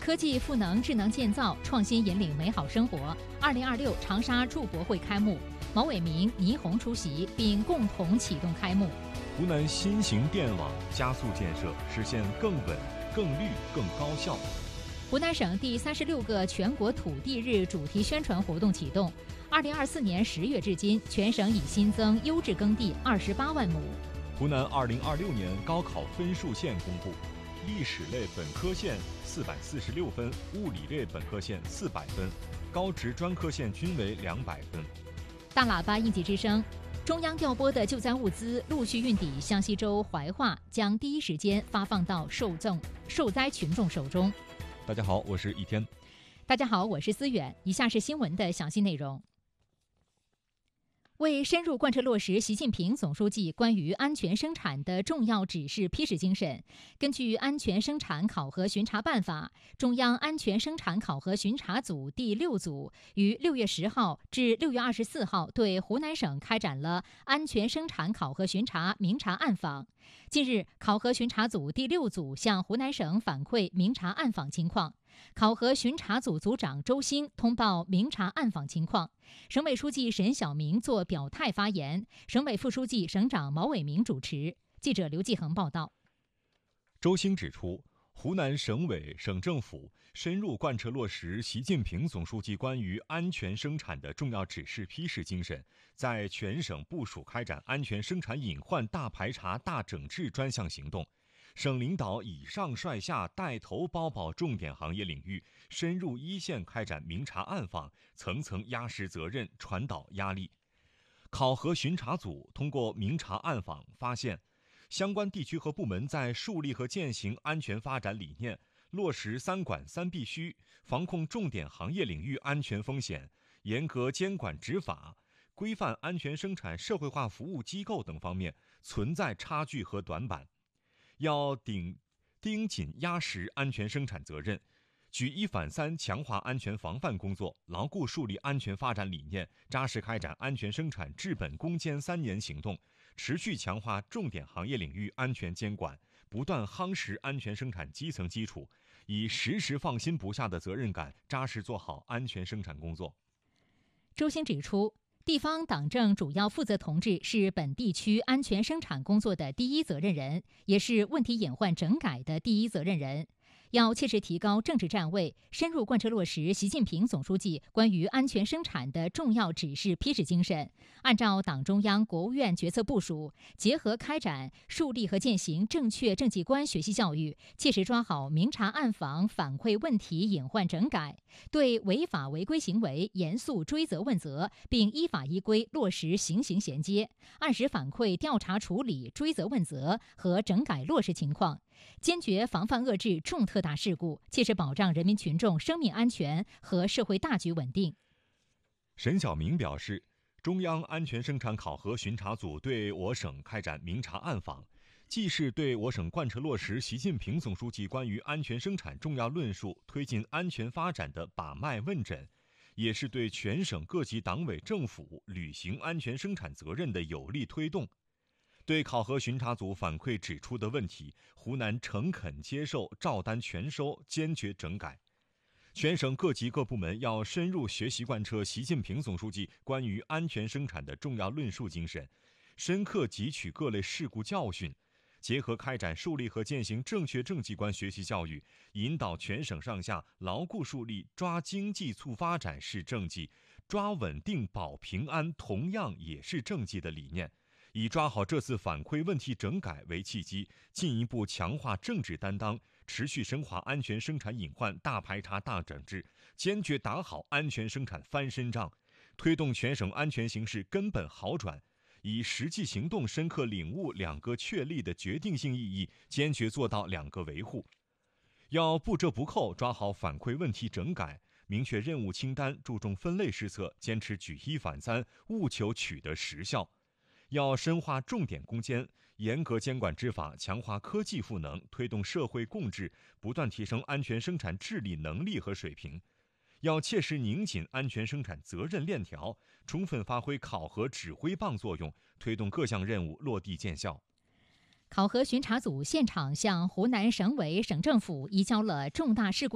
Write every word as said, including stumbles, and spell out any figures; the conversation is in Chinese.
科技赋能智能建造，创新引领美好生活。二零二六长沙筑博会开幕，毛伟明、倪虹出席并共同启动开幕。 湖南新型电网加速建设，实现更稳、更绿、更高效。 湖南省第三十六个全国土地日主题宣传活动启动。二零二四年十月至今，全省已新增优质耕地二十八万亩。 湖南二零二六年高考分数线公布，历史类本科线四百四十六分，物理类本科线四百分，高职专科线均为两百分。 大喇叭应急之声，中央调拨的救灾物资陆续运抵湘西州怀化，将第一时间发放到受赠受灾群众手中。 大家好，我是易天。 大家好，我是思远。以下是新闻的详细内容。为深入贯彻落实习近平总书记关于安全生产的重要指示批示精神，根据《安全生产考核巡查办法》，中央安全生产考核巡查组第六组于六月十号至六月二十四号对湖南省开展了安全生产考核巡查明察暗访。近日，考核巡查组第六组向湖南省反馈明察暗访情况。考核巡查组组长周兴通报明察暗访情况，省委书记沈晓明作表态发言，省委副书记、省长毛伟明主持。记者刘继恒报道。 周兴指出，湖南省委、省政府深入贯彻落实习近平总书记关于安全生产的重要指示批示精神，在全省部署开展安全生产隐患大排查大整治专项行动。省领导以上率下带头包保重点行业领域，深入一线开展明察暗访，层层压实责任，传导压力。考核巡查组通过明察暗访发现，相关地区和部门在树立和践行安全发展理念，落实三管三必须，防控重点行业领域安全风险，严格监管执法，规范安全生产社会化服务机构等方面存在差距和短板。要顶盯紧压实安全生产责任，举一反三强化安全防范工作，牢固树立安全发展理念，扎实开展安全生产治本攻坚三年行动，持续强化重点行业领域安全监管，不断夯实安全生产基层基础，以时时放心不下的责任感，扎实做好安全生产工作。 周兴指出，地方党政主要负责同志是本地区安全生产工作的第一责任人，也是问题隐患整改的第一责任人。要切实提高政治站位，深入贯彻落实习近平总书记关于安全生产的重要指示批示精神，按照党中央、国务院决策部署，结合开展树立和践行正确政绩观学习教育，切实抓好明察暗访反馈问题隐患整改，对违法违规行为严肃追责问责，并依法依规落实刑刑衔接，按时反馈调查处理追责问责和整改落实情况，坚决防范遏制重特大事故，切实保障人民群众生命安全和社会大局稳定。 沈晓明表示，中央安全生产考核巡查组对我省开展明察暗访，既是对我省贯彻落实习近平总书记关于安全生产重要论述、推进安全发展的把脉问诊，也是对全省各级党委政府履行安全生产责任的有力推动。对考核巡查组反馈指出的问题，湖南诚恳接受，照单全收，坚决整改。全省各级各部门要深入学习贯彻习近平总书记关于安全生产的重要论述精神，深刻汲取各类事故教训，结合开展树立和践行正确政绩观学习教育，引导全省上下牢固树立抓经济促发展是政绩，抓稳定保平安同样也是政绩的理念，以抓好这次反馈问题整改为契机，进一步强化政治担当，持续深化安全生产隐患大排查大整治，坚决打好安全生产翻身仗，推动全省安全形势根本好转，以实际行动深刻领悟两个确立的决定性意义，坚决做到两个维护。要不折不扣抓好反馈问题整改，明确任务清单，注重分类施策，坚持举一反三，务求取得实效。要深化重点攻坚，严格监管执法，强化科技赋能，推动社会共治，不断提升安全生产治理能力和水平。要切实拧紧安全生产责任链条，充分发挥考核指挥棒作用，推动各项任务落地见效。 考核巡查组现场向湖南省委、省政府移交了重大事故